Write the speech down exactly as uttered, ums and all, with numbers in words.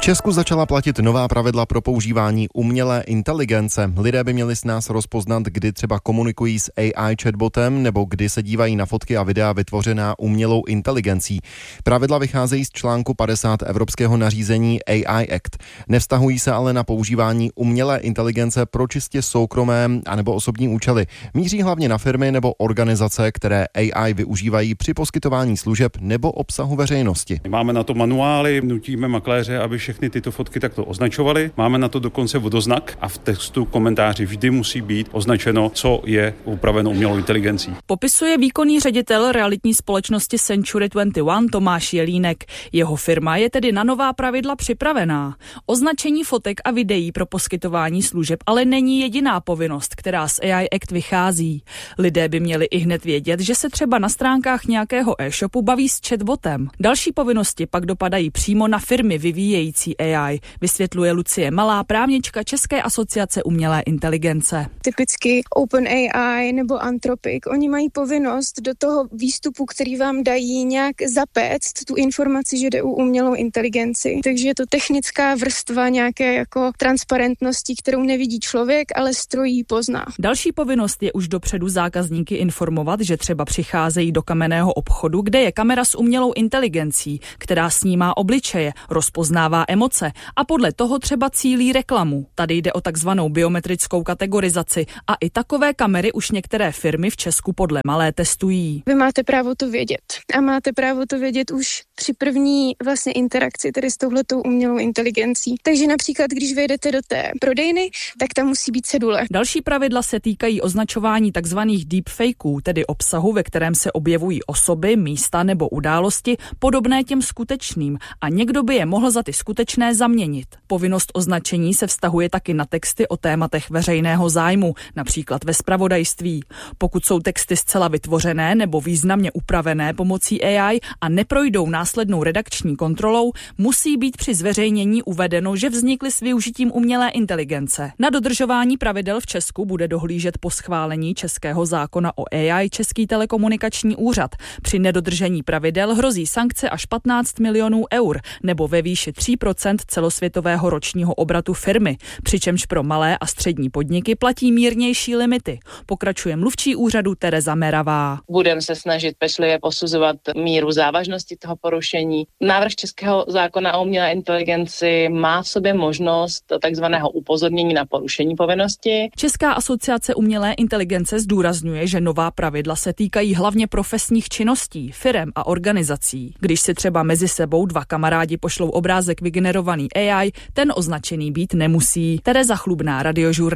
Česku začala platit nová pravidla pro používání umělé inteligence. Lidé by měli s nás rozpoznat, kdy třeba komunikují s A I chatbotem nebo kdy se dívají na fotky a videa vytvořená umělou inteligencí. Pravidla vycházejí z článku padesát evropského nařízení A I Act. Nevztahují se ale na používání umělé inteligence pro čistě soukromé anebo osobní účely. Míří hlavně na firmy nebo organizace, které A I využívají při poskytování služeb nebo obsahu veřejnosti. Máme na to manuály, nutíme makléře, aby všechny tyto fotky takto označovali. Máme na to dokonce vodoznak a v textu komentáři vždy musí být označeno, co je upraveno umělou inteligencí. Popisuje výkonný ředitel realitní společnosti Century dvacet jedna Tomáš Jelínek. Jeho firma je tedy na nová pravidla připravená. Označení fotek a videí pro poskytování služeb ale není jediná povinnost, která z A I Act vychází. Lidé by měli ihned vědět, že se třeba na stránkách nějakého e-shopu baví s chatbotem. Další povinnosti pak dopadají přímo na firmy vyvíjející A I, vysvětluje Lucie Malá, právnička České asociace umělé inteligence. Typicky OpenAI nebo Anthropic, oni mají povinnost do toho výstupu, který vám dají, nějak zapéct tu informaci, že jde o umělou inteligenci. Takže je to technická vrstva nějaké jako transparentnosti, kterou nevidí člověk, ale stroj ji pozná. Další povinnost je už dopředu zákazníky informovat, že třeba přicházejí do kamenného obchodu, kde je kamera s umělou inteligencí, která snímá obličeje, rozpoznává emoce a podle toho třeba cílí reklamu. Tady jde o takzvanou biometrickou kategorizaci a i takové kamery už některé firmy v Česku podle Malé testují. Vy máte právo to vědět a máte právo to vědět už při první vlastně interakci, tedy s touhletou umělou inteligencí. Takže například, když vejdete do té prodejny, tak tam musí být cedule. Další pravidla se týkají označování takzvaných deepfakeů, tedy obsahu, ve kterém se objevují osoby, místa nebo události podobné těm skutečným a někdo by je mohl za ty skutečné zaměnit. Povinnost označení se vztahuje taky na texty o tématech veřejného zájmu, například ve zpravodajství. Pokud jsou texty zcela vytvořené nebo významně upravené pomocí A I a neprojdou následnou redakční kontrolou, musí být při zveřejnění uvedeno, že vznikly s využitím umělé inteligence. Na dodržování pravidel v Česku bude dohlížet po schválení českého zákona o A I Český telekomunikační úřad. Při nedodržení pravidel hrozí sankce až patnáct milionů eur nebo ve výši tří procent celosvětového ročního obratu firmy, přičemž pro malé a střední podniky platí mírnější limity. Pokračuje mluvčí úřadu Tereza Meravá. Budeme se snažit pečlivě posuzovat míru závažnosti toho porušení. Návrh českého zákona o umělé inteligenci má v sobě možnost takzvaného upozornění na porušení povinnosti. Česká asociace umělé inteligence zdůrazňuje, že nová pravidla se týkají hlavně profesních činností, firem a organizací. Když si třeba mezi sebou dva kamarádi pošlou obrázek vygenerovaný A I, ten označený být nemusí. Tereza Chlubná, Radiožurnál.